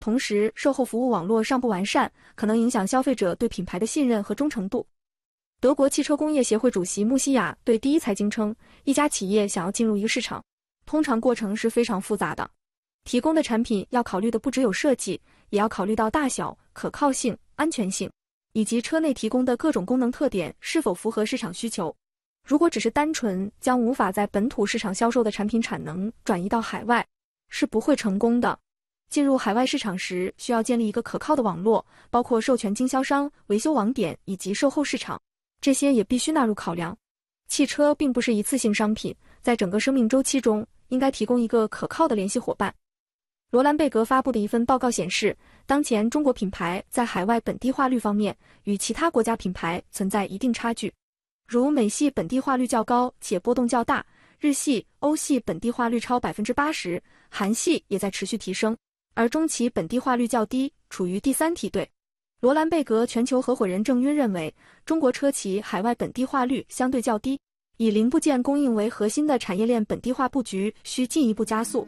同时售后服务网络尚不完善，可能影响消费者对品牌的信任和忠诚度。德国汽车工业协会主席穆西亚对第一财经称，一家企业想要进入一个市场，通常过程是非常复杂的。提供的产品要考虑的不只有设计，也要考虑到大小、可靠性、安全性，以及车内提供的各种功能特点是否符合市场需求。如果只是单纯将无法在本土市场销售的产品产能转移到海外，是不会成功的。进入海外市场时，需要建立一个可靠的网络，包括授权经销商、维修网点以及售后市场，这些也必须纳入考量。汽车并不是一次性商品，在整个生命周期中，应该提供一个可靠的联系伙伴。罗兰贝格发布的一份报告显示，当前中国品牌在海外本地化率方面与其他国家品牌存在一定差距，如美系本地化率较高且波动较大，日系、欧系本地化率超 80%， 韩系也在持续提升，而中企本地化率较低，处于第三梯队。罗兰贝格全球合伙人郑晕认为，中国车企海外本地化率相对较低，以零部件供应为核心的产业链本地化布局需进一步加速。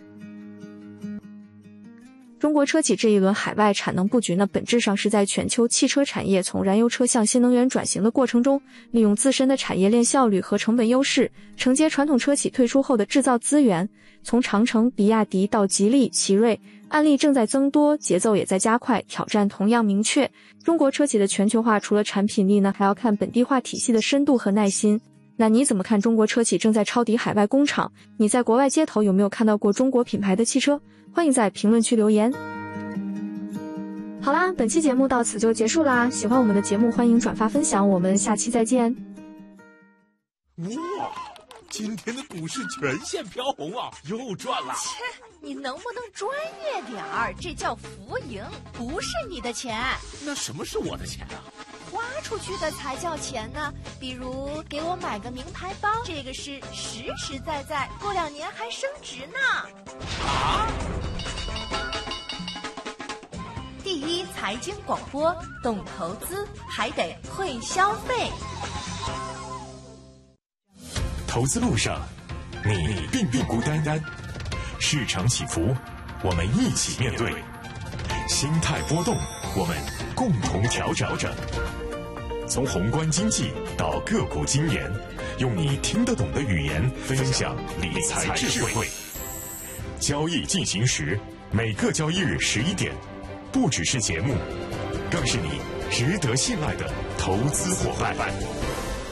中国车企这一轮海外产能布局呢，本质上是在全球汽车产业从燃油车向新能源转型的过程中，利用自身的产业链效率和成本优势，承接传统车企退出后的制造资源。从长城、比亚迪到吉利、奇瑞，案例正在增多，节奏也在加快，挑战同样明确。中国车企的全球化除了产品力呢，还要看本地化体系的深度和耐心。那你怎么看中国车企正在抄底海外工厂？你在国外街头有没有看到过中国品牌的汽车？欢迎在评论区留言。好啦，本期节目到此就结束啦。喜欢我们的节目，欢迎转发分享，我们下期再见。 哇，今天的股市全线飘红啊，又赚了。 切，你能不能专业点儿？这叫浮盈，不是你的钱。 那什么是我的钱啊？ 花出去的才叫钱呢。比如给我买个名牌包，这个是实实在在，过2年还升值呢。 啊！ 第一财经广播，懂投资还得会消费。 投资路上，你并不孤单。市场起伏，我们一起面对；心态波动，我们共同调整。从宏观经济到个股经研，用你听得懂的语言分享理财智慧。交易进行时，每个交易日11点，不只是节目，更是你值得信赖的投资伙伴。